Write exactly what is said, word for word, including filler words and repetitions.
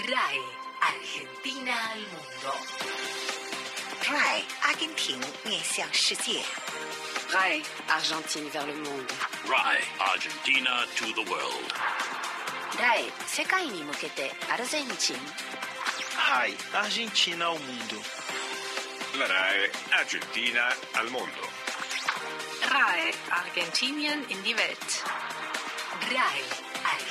R A E Argentina al mundo. R A E 阿根廷面向世界。 R A E Argentine vers le monde. R A E Argentina to the world. R A E 世界に向けてアルゼンチン。 R A E Argentina ao mundo. La R A E Argentina al mondo. R A E Argentinien in die Welt. R A E